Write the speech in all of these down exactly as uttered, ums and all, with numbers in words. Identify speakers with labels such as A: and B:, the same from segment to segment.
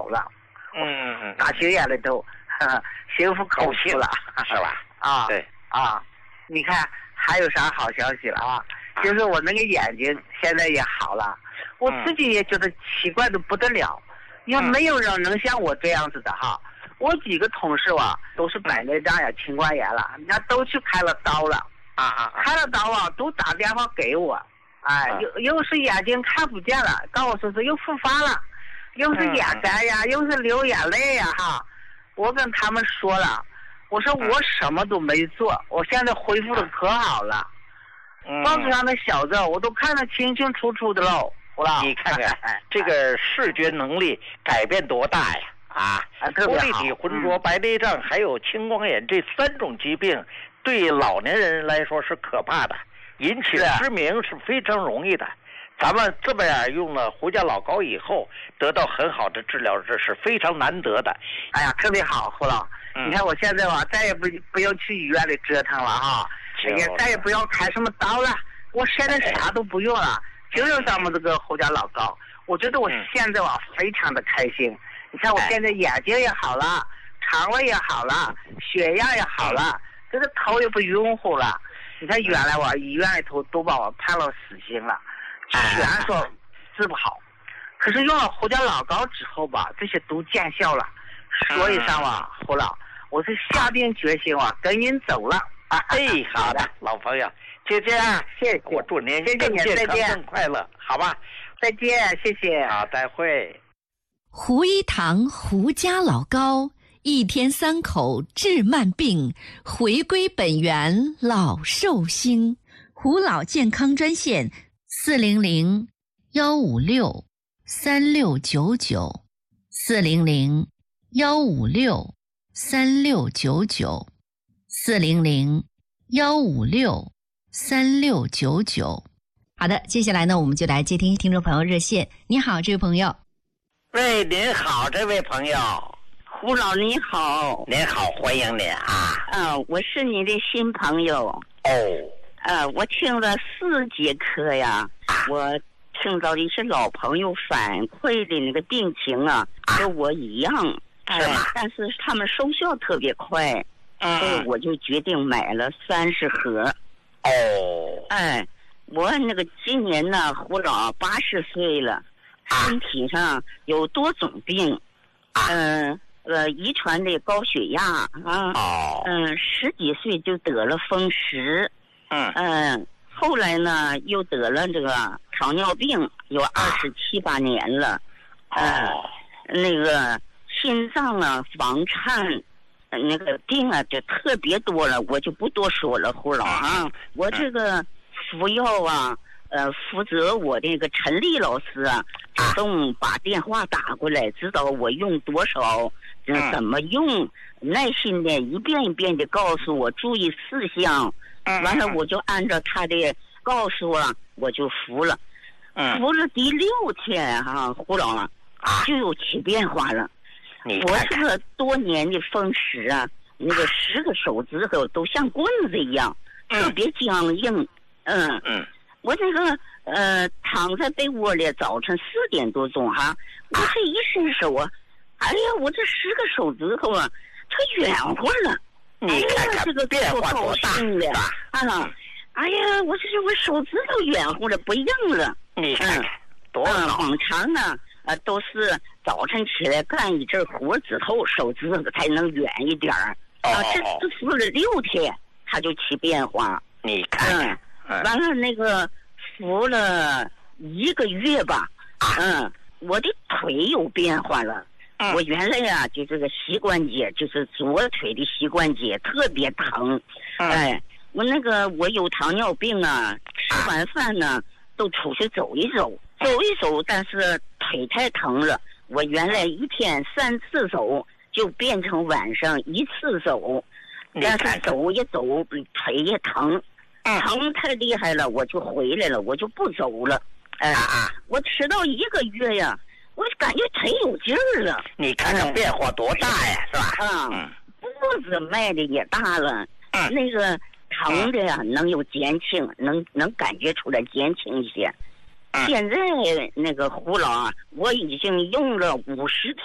A: 了。
B: 嗯嗯，
A: 大学眼里头，心服口服了，
B: 是吧？
A: 啊，
B: 对
A: 啊，你看还有啥好消息了啊？就是我那个眼睛现在也好了，我自己也觉得奇怪的不得了，因为没有人能像我这样子的哈。我几个同事啊，都是白内障呀、青光眼了，人家都去开了刀了，
B: 啊啊，
A: 开了刀啊，都打电话给我，哎，又又是眼睛看不见了，告诉我说是又复发了。又是眼干呀，又是流眼泪呀，哈！我跟他们说了，我说我什么都没做，我现在恢复的可好了。报纸上的小字我都看得清清楚楚的喽，胡老。
B: 你看看这个视觉能力改变多大呀！啊，多立体浑浊、白内障还有青光眼这三种疾病，对老年人来说是可怕的，引起失明是非常容易的。咱们这么样用了胡家老膏以后，得到很好的治疗，这是非常难得的。
A: 哎呀，特别好，胡老。嗯、你看我现在吧，再也不不要去医院里折腾了哈，也再也不要开什么刀了。我现在啥都不用了，就用咱们这个胡家老膏。我觉得我现在吧，非常的开心。你看我现在眼睛也好了，肠胃也好了，血压也好了，这个头也不晕乎了。你看原来我医院里头都把我判了死刑了。全说治不好，可是用了胡家老膏之后吧，这些都见效了。所以上吧，胡老，我是下定决心啊，跟您走了。
B: 哎，好的，老朋友，就这样，
A: 谢谢，
B: 我祝您
A: 更健康、
B: 更快乐，好吧？
A: 再见，谢谢。
B: 好，再会。
C: 胡一堂胡家老膏，一天三口治慢病，回归本源老寿星。胡老健康专线。四零零幺五六三六九九，四零零幺五六三六九九，四零零幺五六三六九九。好的，接下来呢，我们就来接听听众朋友热线。你好，这位朋友。
B: 喂，您好，这位朋友。
D: 胡老你好。
B: 您好，欢迎您啊。
D: 啊，我是你的新朋友。
B: 哦。
D: 呃，我听了四节课呀，我听到的是老朋友反馈的那个病情啊，跟我一样，
B: 是吗？
D: 但是他们收效特别快，
B: 嗯，
D: 所以我就决定买了三十盒。
B: 哦，
D: 哎，我那个今年呢，胡老八十岁了，身体上有多种病，嗯呃, 呃，遗传的高血压啊，
B: 哦，
D: 嗯，十几岁就得了风湿。
B: 嗯
D: 嗯，后来呢，又得了这个糖尿病，有二十七八年了。呃、
B: 哦，
D: 那个心脏啊、房颤，那个病啊就特别多了，我就不多说了，胡老啊。我这个服药啊，呃，负责我这个陈丽老师啊，主动把电话打过来，知道我用多少，嗯，怎么用，耐心的一遍一遍的告诉我注意事项。完了，我就按照他的告诉啊，我就服了。
B: 嗯，
D: 服了第六天哈、啊，胡老啊，就有起变化了。我这个多年的风湿啊，那个十个手指头都像棍子一样，
B: 嗯、
D: 特别僵硬。嗯
B: 嗯，
D: 我那个呃，躺在被窝里，早晨四点多钟哈、啊，我这一伸手啊，哎呀，我这十个手指头啊，它圆乎了。
B: 你看看这个变化多大
D: 啊！啊，哎呀，我这我手指头圆乎了，不硬了。
B: 你看看多好。
D: 往常呢，呃，都是早晨起来干一阵活之后，手指头才能圆一点儿。啊，这这服了六天，它就起变化。
B: 你看
D: 看，完了那个服了一个月吧，嗯，我的腿有变化了。我原来呀、啊，就这个膝关节，就是左腿的膝关节特别疼，
B: 嗯、
D: 哎，我那个我有糖尿病啊，吃完饭呢都出去走一走，走一走，但是腿太疼了，我原来一天三次走，就变成晚上一次走，但是走也走，腿也疼，疼太厉害了，我就回来了，我就不走了，哎，我吃到一个月呀。我感觉腿有劲儿了，
B: 你看看变化多大呀，是吧？
D: 啊，步子迈的也大了，
B: 嗯、
D: 那个疼的呀、啊、能有减轻，能能感觉出来减轻一些。
B: 嗯、
D: 现在那个胡老啊，我已经用了五十天，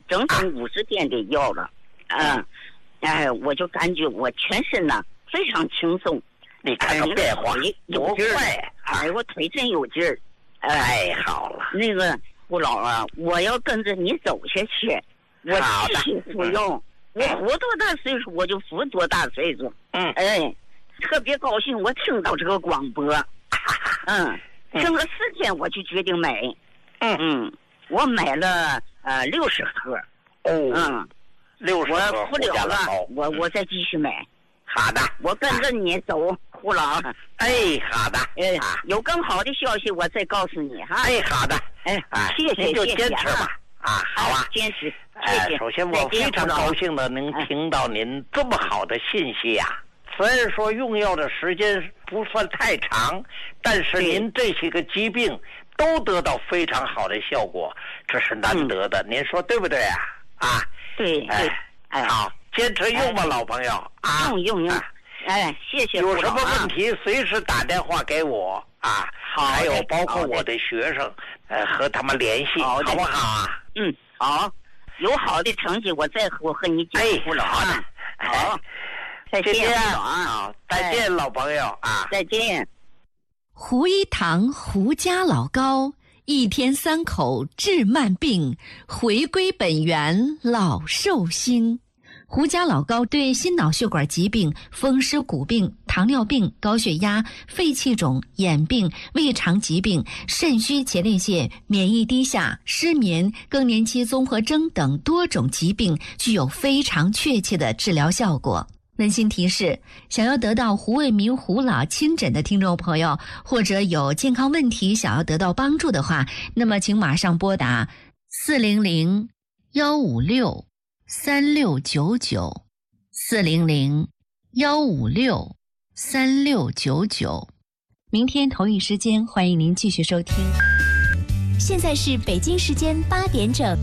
D: 整整五十天的药了。嗯，哎，我就感觉我全身呢非常轻松。
B: 你看看变化
D: 有劲儿，哎，我腿真有劲儿。
B: 太好了。
D: 那个胡老啊，我要跟着你走下去，我继续服用。我活多大岁数我就服多大岁数。
B: 嗯，
D: 哎，特别高兴，我听到这个广播。嗯，听了四天我就决定买。
B: 嗯
D: 嗯，我买了呃六十盒。
B: 哦，
D: 嗯，
B: 六十盒
D: 我服了了，我我再继续买。
B: 好的，
D: 我跟着你走，胡老。
B: 哎，好的，
D: 哎，有更好的消息我再告诉你哈。
B: 哎，好的，
D: 哎，谢谢，
B: 就坚持吧。啊，好啊，
D: 坚持。
B: 哎，首先我非常高兴的能听到您这么好的信息呀。虽然说用药的时间不算太长，但是您这些个疾病都得到非常好的效果，这是难得的。您说对不对啊？啊，
D: 对对，
B: 哎，好，坚持用吧，老朋友啊，
D: 用用用。哎，谢谢。
B: 有什么问题随时打电话给我啊。好，还有包括我的学生，呃，和他们联系，好不好啊？
D: 嗯，好。有好的成绩，我再我和你讲。
B: 哎，
D: 胡老
B: 啊，
D: 好，再见，
B: 啊，再见，老朋友啊，
D: 再见。
C: 胡一堂胡家老高，一天三口治慢病，回归本源老寿星。胡家老高对心脑血管疾病、风湿骨病、糖尿病、高血压、肺气肿、眼病、胃肠疾病、肾虚前列腺、免疫低下、失眠、更年期综合征等多种疾病具有非常确切的治疗效果。温馨提示：想要得到胡卫民胡老亲诊的听众朋友，或者有健康问题想要得到帮助的话，那么请马上拨打四零零幺五六三六九九四零零幺五六三六九九。明天同一时间，欢迎您继续收听。
E: 现在是北京时间八点整。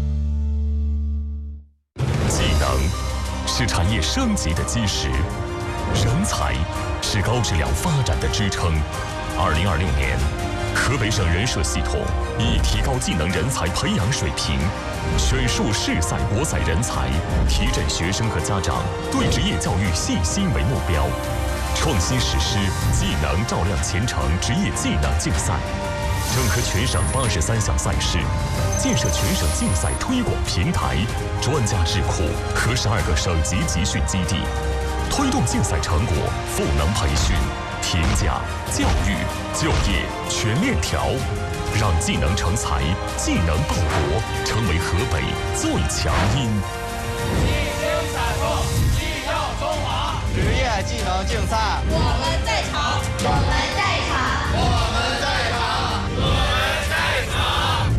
F: 技能是产业升级的基石，人才是高质量发展的支撑。二零二六年，河北省人社系统以提高技能人才培养水平，选树市赛国赛人才，提振学生和家长对职业教育信心为目标，创新实施技能照亮前程职业技能竞赛，整合全省八十三项赛事，建设全省竞赛推广平台、专家智库和十二个省级集训基地，推动竞赛成果赋能培训、评价、教育、就业全链条，让技能成才、技能报国成为河北最强音。
G: 一星闪烁，技跳中华，职业技能竞赛，
H: 我们在场，我们在场，
G: 我们在场，我们在场。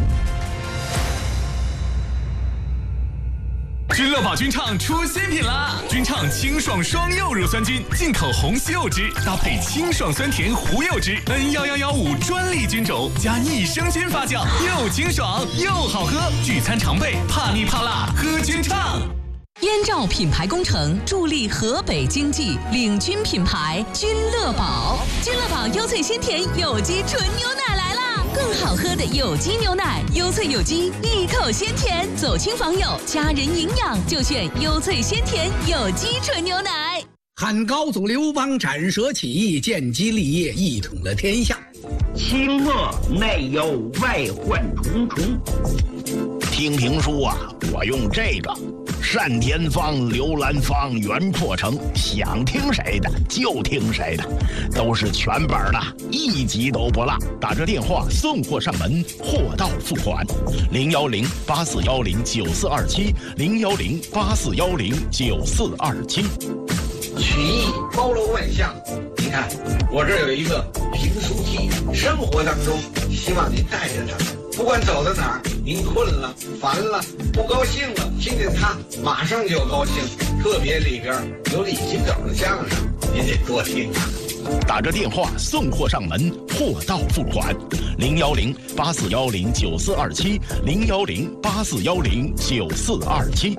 I: 君乐宝菌畅出新品啦！菌畅清爽双柚乳酸菌，进口红西柚汁搭配清爽酸甜胡柚汁 N 一一一五专利菌种，加益生菌发酵，又清爽又好喝。聚餐常备，怕腻怕辣，喝菌畅。
J: 燕赵品牌工程助力河北经济，领军品牌君乐宝。君乐宝优萃鲜甜有机纯牛奶来啦！更好喝的有机牛奶，优萃有机，一口鲜甜，走亲访友，家人营养就选优萃鲜甜有机纯牛奶。
K: 汉高祖刘邦斩蛇起义，建基立业，一统了天下。
L: 清末内忧外患重重。听评书啊，我用这个单田芳、刘兰芳、袁阔成，想听谁的就听谁的，都是全本的，一集都不落。打这电话送货上门，货到付款。零幺零八四幺零九四二七，零幺零八四幺零九四二七。
M: 曲艺包罗万象，你看我这儿有一个评书机，生活当中希望您带着它，不管走到哪儿，您困了、烦了、不高兴了，听见它马上就高兴。特别里边有李金斗的相声，您得多听啊。
L: 打着电话送货上门，货到付款。零幺零八四幺零九四二七，零幺零八四幺零九四二七。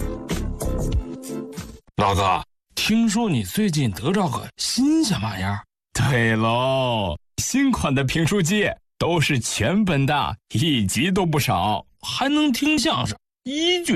N: 老哥，听说你最近得着个新鲜玩意儿？
O: 对喽，新款的评书机都是全本的，一集都不少，
N: 还能听相声，一句